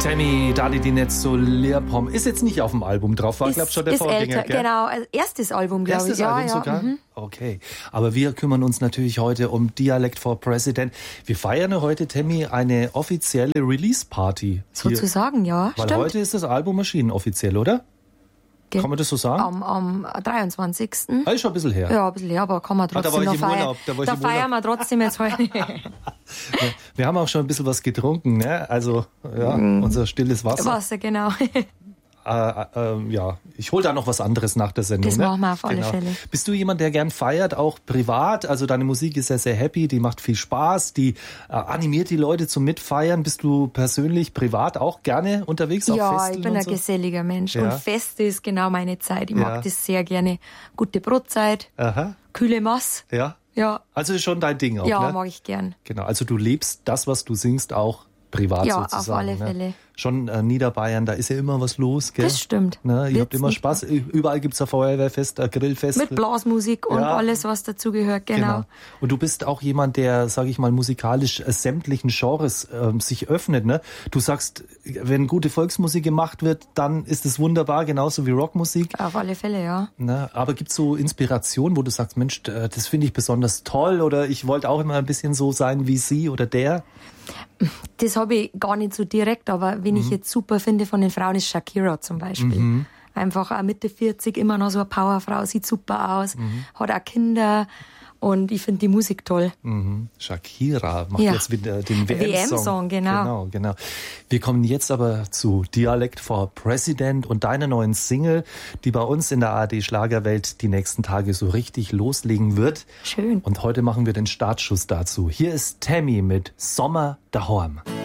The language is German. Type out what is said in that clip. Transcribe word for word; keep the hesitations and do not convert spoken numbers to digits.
Tammy, Dali, die nicht so Leerpom. Ist jetzt nicht auf dem Album drauf, war, glaube ich, schon der ist Vorgänger, älter, gell? Genau, also erstes Album, glaube ich. Erstes Album ja, sogar? Ja, mhm. Okay. Aber wir kümmern uns natürlich heute um Dialect for President. Wir feiern ja heute, Tammy, eine offizielle Release-Party. Sozusagen, ja, Weil stimmt. heute ist das Album erschienen, offiziell, oder? Ge- Kann man das so sagen? Am, am dreiundzwanzigsten Das ist schon ein bisschen her. Ja, ein bisschen her, aber kann man Ah, da trotzdem war ich noch im feiern. Urlaub, da war ich Da im Urlaub. feiern wir trotzdem jetzt heute. Wir haben auch schon ein bisschen was getrunken, ne? Also, ja, unser stilles Wasser. Wasser, genau. Äh, äh, ja, ich hole da noch was anderes nach der Sendung. Das ne? machen wir auf alle Fälle. Bist du jemand, der gern feiert, auch privat? Also deine Musik ist ja sehr happy, die macht viel Spaß, die äh, animiert die Leute zum Mitfeiern. Bist du persönlich, privat auch gerne unterwegs auf Ja, Festeln ich bin und ein so? geselliger Mensch. Ja. Und Feste ist genau meine Zeit. Ich Ja. mag das sehr gerne. Gute Brotzeit, Aha, kühle Mass. ja. Ja, Also ist schon dein Ding auch, ja ne? mag ich gern. Genau, also du lebst das, was du singst, auch privat Ja, auf sozusagen. alle ne? Fälle. Schon äh, Niederbayern, da ist ja immer was los, gell? Das stimmt. Ne? Ihr Wird's habt immer nicht Spaß. Überall gibt's ein Feuerwehrfest, ein Grillfest. Mit Blasmusik und Ja. alles, was dazugehört, genau. Und du bist auch jemand, der, sage ich mal, musikalisch äh, sämtlichen Genres ähm, sich öffnet. Ne? Du sagst, wenn gute Volksmusik gemacht wird, dann ist es wunderbar, genauso wie Rockmusik. Auf alle Fälle, ja. Ne? Aber gibt's so Inspirationen, wo du sagst, Mensch, äh, das finde ich besonders toll oder ich wollte auch immer ein bisschen so sein wie sie oder der? Das habe ich gar nicht so direkt, aber wen Mhm. ich jetzt super finde von den Frauen ist Shakira zum Beispiel. Mhm. Einfach auch Mitte vierzig, immer noch so eine Powerfrau, sieht super aus, Mhm. hat auch Kinder und ich finde die Musik toll. Mhm. Shakira macht Ja. jetzt wieder den W M-Song. W M-Song, genau. Genau, genau. Wir kommen jetzt aber zu Dialect for President und deiner neuen Single, die bei uns in der A R D Schlagerwelt die nächsten Tage so richtig loslegen wird. Schön. Und heute machen wir den Startschuss dazu. Hier ist Tammy mit Sommer daheim.